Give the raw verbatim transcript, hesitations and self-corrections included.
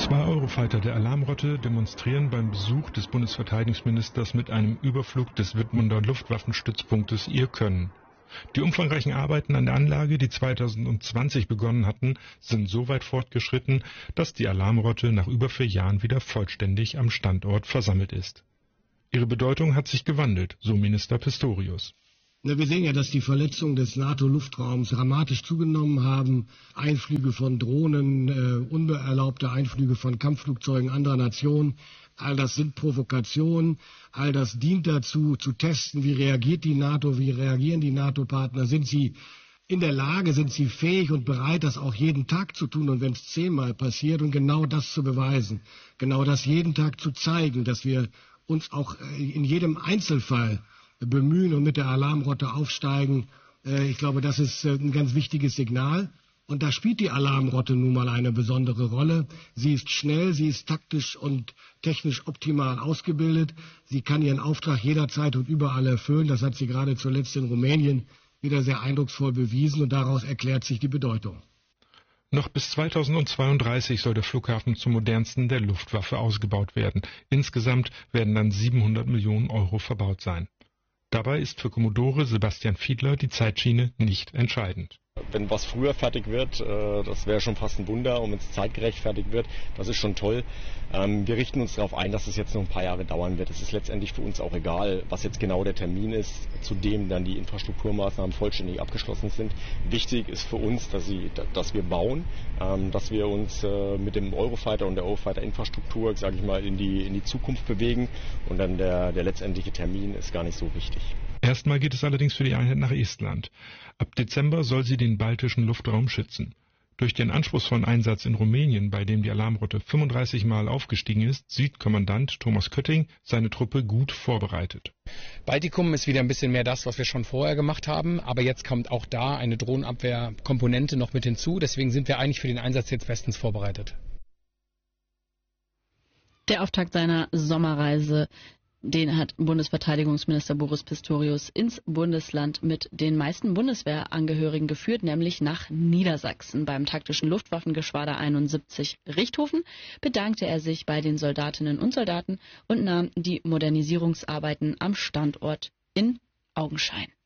Zwei Eurofighter der Alarmrotte demonstrieren beim Besuch des Bundesverteidigungsministers mit einem Überflug des Wittmunder Luftwaffenstützpunktes ihr Können. Die umfangreichen Arbeiten an der Anlage, die zweitausendzwanzig begonnen hatten, sind so weit fortgeschritten, dass die Alarmrotte nach über vier Jahren wieder vollständig am Standort versammelt ist. Ihre Bedeutung hat sich gewandelt, so Minister Pistorius. Wir sehen ja, dass die Verletzungen des NATO-Luftraums dramatisch zugenommen haben. Einflüge von Drohnen, äh, unerlaubte Einflüge von Kampfflugzeugen anderer Nationen. All das sind Provokationen. All das dient dazu, zu testen, wie reagiert die NATO, wie reagieren die NATO-Partner. Sind sie in der Lage, sind sie fähig und bereit, das auch jeden Tag zu tun und wenn es zehnmal passiert und genau das zu beweisen. Genau das jeden Tag zu zeigen, dass wir uns auch in jedem Einzelfall bemühen und mit der Alarmrotte aufsteigen. Ich glaube, das ist ein ganz wichtiges Signal. Und da spielt die Alarmrotte nun mal eine besondere Rolle. Sie ist schnell, sie ist taktisch und technisch optimal ausgebildet. Sie kann ihren Auftrag jederzeit und überall erfüllen. Das hat sie gerade zuletzt in Rumänien wieder sehr eindrucksvoll bewiesen und daraus erklärt sich die Bedeutung. Noch bis zweitausendzweiunddreißig soll der Flughafen zum modernsten der Luftwaffe ausgebaut werden. Insgesamt werden dann siebenhundert Millionen Euro verbaut sein. Dabei ist für Kommodore Sebastian Fiedler die Zeitschiene nicht entscheidend. Wenn was früher fertig wird, das wäre schon fast ein Wunder. Und wenn es zeitgerecht fertig wird, das ist schon toll. Wir richten uns darauf ein, dass es jetzt noch ein paar Jahre dauern wird. Es ist letztendlich für uns auch egal, was jetzt genau der Termin ist, zu dem dann die Infrastrukturmaßnahmen vollständig abgeschlossen sind. Wichtig ist für uns, dass, sie, dass wir bauen, dass wir uns mit dem Eurofighter und der Eurofighter-Infrastruktur, sage ich mal, in die, in die Zukunft bewegen. Und dann der, der letztendliche Termin ist gar nicht so wichtig. Erstmal geht es allerdings für die Einheit nach Estland. Ab Dezember soll sie den baltischen Luftraum schützen. Durch den anspruchsvollen Einsatz in Rumänien, bei dem die Alarmrotte fünfunddreißig Mal aufgestiegen ist, sieht Kommandant Thomas Kötting seine Truppe gut vorbereitet. Baltikum ist wieder ein bisschen mehr das, was wir schon vorher gemacht haben, aber jetzt kommt auch da eine Drohnenabwehrkomponente noch mit hinzu. Deswegen sind wir eigentlich für den Einsatz jetzt bestens vorbereitet. Der Auftakt seiner Sommerreise, den hat Bundesverteidigungsminister Boris Pistorius ins Bundesland mit den meisten Bundeswehrangehörigen geführt, nämlich nach Niedersachsen. Beim taktischen Luftwaffengeschwader einundsiebzig Richthofen bedankte er sich bei den Soldatinnen und Soldaten und nahm die Modernisierungsarbeiten am Standort in Augenschein.